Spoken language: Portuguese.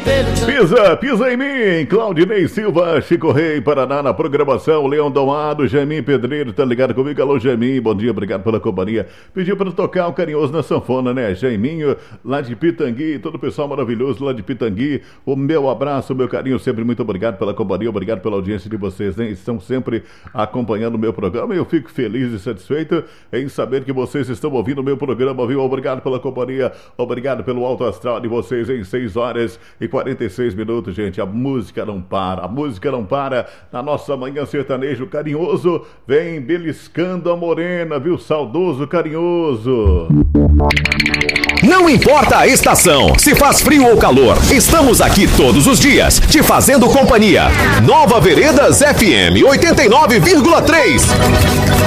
Pisa em mim, Claudinei Silva, Chico Rei, Paraná na programação, Leão Domado, Jamin Pedreiro, tá ligado comigo? Alô, Jamin, bom dia, obrigado pela companhia. Pediu para tocar um carinhoso na sanfona, né? Jaiminho, lá de Pitangui, todo o pessoal maravilhoso lá de Pitangui, o meu abraço, o meu carinho, sempre muito obrigado pela companhia, obrigado pela audiência de vocês, né? Estão sempre acompanhando o meu programa e eu fico feliz e satisfeito em saber que vocês estão ouvindo o meu programa, viu? Obrigado pela companhia, obrigado pelo alto astral de vocês em 6 horas e 46 minutos, gente. A música não para na nossa manhã sertanejo carinhoso, vem beliscando a morena, viu? Saudoso carinhoso. Não importa a estação, se faz frio ou calor, estamos aqui todos os dias, te fazendo companhia. Nova Veredas FM 89,3.